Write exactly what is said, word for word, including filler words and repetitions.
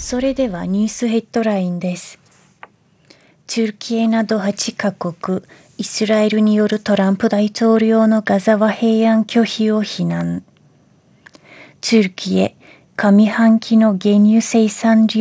それではニュースヘッドラインです。トルキエなどはちカ国、イスラエルによるトランプ大統領のガザ和平案拒否を非難。トルキエ、上半期の原油生産量